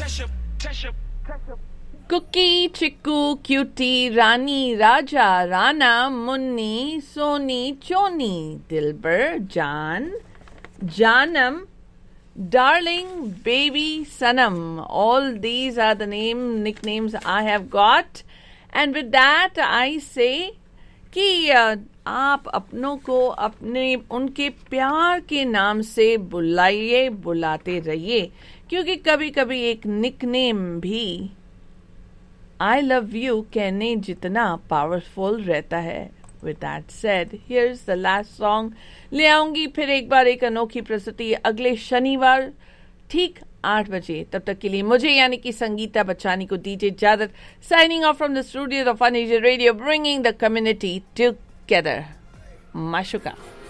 Cookie, chikoo, cutie, रानी, राजा, राना, मुन्नी, सोनी, चोनी, दिलबर, जान, जानम, darling, baby, sanam. All these are the nicknames I have got. And with that, I say कि आप अपनों को अपने उनके प्यार के नाम से बुलाइए, बुलाते रहिए, क्योंकि कभी कभी एक निकनेम भी I love you कहने जितना पावरफुल रहता है. With that said, here's the last song. ले आऊंगी फिर एक बार एक अनोखी प्रस्तुति अगले शनिवार ठीक 8 बजे. तब तक के लिए मुझे यानी कि संगीता बच्चानी को दीजिए इजाजत. Signing off from the studios of Fun Asia Radio, bringing the community together. Mashuka.